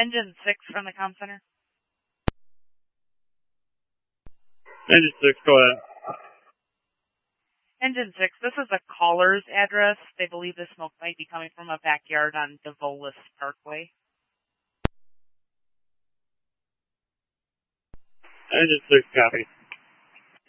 Engine 6 from the comm center. Engine 6, go ahead. Engine 6, this is a caller's address. They believe the smoke might be coming from a backyard on Devolis Parkway. Engine 6, copy.